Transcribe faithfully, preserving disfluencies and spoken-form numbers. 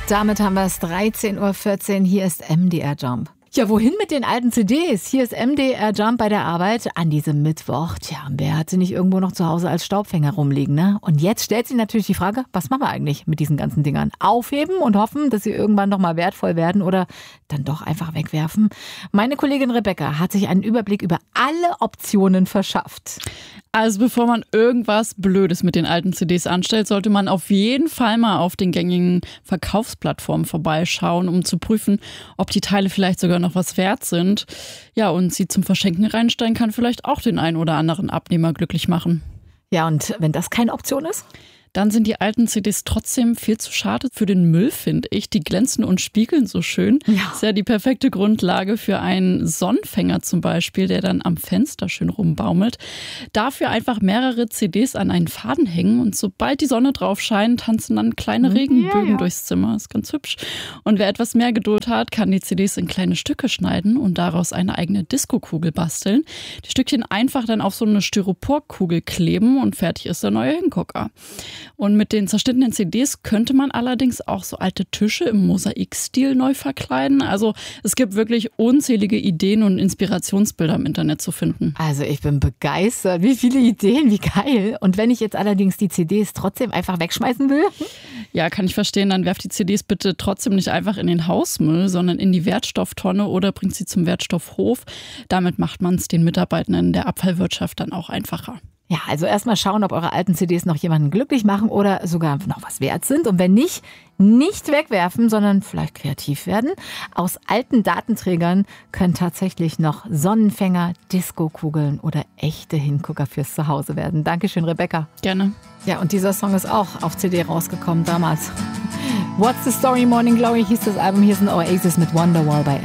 Damit haben wir es dreizehn Uhr vierzehn. Hier ist M D R Jump. Ja, wohin mit den alten C Ds? Hier ist M D R Jump bei der Arbeit an diesem Mittwoch. Tja, wer hat sie nicht irgendwo noch zu Hause als Staubfänger rumliegen, ne? Und jetzt stellt sich natürlich die Frage, was machen wir eigentlich mit diesen ganzen Dingern? Aufheben und hoffen, dass sie irgendwann noch mal wertvoll werden oder dann doch einfach wegwerfen? Meine Kollegin Rebecca hat sich einen Überblick über alle Optionen verschafft. Also bevor man irgendwas Blödes mit den alten C Ds anstellt, sollte man auf jeden Fall mal auf den gängigen Verkaufsplattformen vorbeischauen, um zu prüfen, ob die Teile vielleicht sogar noch was wert sind. Ja, und sie zum Verschenken reinstellen kann vielleicht auch den einen oder anderen Abnehmer glücklich machen. Ja, und wenn das keine Option ist? Dann sind die alten C Ds trotzdem viel zu schade für den Müll, finde ich. Die glänzen und spiegeln so schön. Ja. Das ist ja die perfekte Grundlage für einen Sonnenfänger zum Beispiel, der dann am Fenster schön rumbaumelt. Dafür einfach mehrere C Ds an einen Faden hängen und sobald die Sonne drauf scheint, tanzen dann kleine Regenbögen ja, ja. durchs Zimmer. Das ist ganz hübsch. Und wer etwas mehr Geduld hat, kann die C Ds in kleine Stücke schneiden und daraus eine eigene Diskokugel basteln. Die Stückchen einfach dann auf so eine Styroporkugel kleben und fertig ist der neue Hingucker. Und mit den zerschnittenen C Ds könnte man allerdings auch so alte Tische im Mosaikstil neu verkleiden. Also es gibt wirklich unzählige Ideen und Inspirationsbilder im Internet zu finden. Also ich bin begeistert. Wie viele Ideen, wie geil. Und wenn ich jetzt allerdings die C Ds trotzdem einfach wegschmeißen will? Ja, kann ich verstehen. Dann werft die C Ds bitte trotzdem nicht einfach in den Hausmüll, sondern in die Wertstofftonne oder bringt sie zum Wertstoffhof. Damit macht man es den Mitarbeitenden der Abfallwirtschaft dann auch einfacher. Ja, also erstmal schauen, ob eure alten C Ds noch jemanden glücklich machen oder sogar noch was wert sind. Und wenn nicht, nicht wegwerfen, sondern vielleicht kreativ werden. Aus alten Datenträgern können tatsächlich noch Sonnenfänger, Diskokugeln oder echte Hingucker fürs Zuhause werden. Dankeschön, Rebecca. Gerne. Ja, und dieser Song ist auch auf C D rausgekommen damals. What's the Story, Morning Glory hieß das Album. Hier ist ein Oasis mit Wonderwall bei